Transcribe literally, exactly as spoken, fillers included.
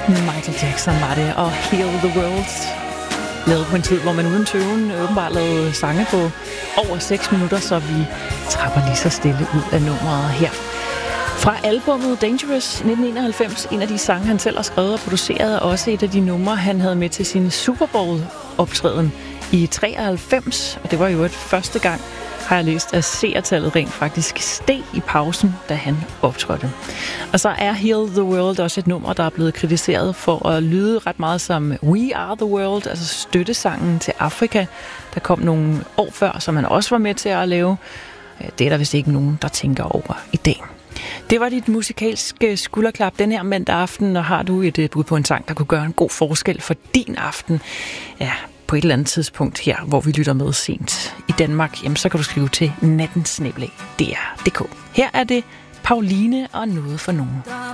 Michael Jackson var det, og Heal the World. Lavet på en tid, hvor man uden tøven åbenbart lavede sange på over seks minutter, så vi trapper lige så stille ud af nummeret her. Fra albumet Dangerous nitten enoghalvfems, en af de sange, han selv har skrevet og produceret, og også et af de numre, han havde med til sin Super Bowl-optræden i treoghalvfems, og det var jo et første gang, har jeg læst, at seertallet rent faktisk steg i pausen, da han optrådte. Og så er Heal the World også et nummer, der er blevet kritiseret for at lyde ret meget som We Are the World, altså støttesangen til Afrika. Der kom nogle år før, som han også var med til at lave. Det er der vist ikke nogen, der tænker over i dag. Det var dit musikalske skulderklap den her mandag aften, og har du et bud på en sang, der kunne gøre en god forskel for din aften? Ja, på et eller andet tidspunkt her, hvor vi lytter med sent i Danmark, jamen så kan du skrive til nattensnabel-a punktum d r punktum d k. Her er det Pauline og Noget for nogen.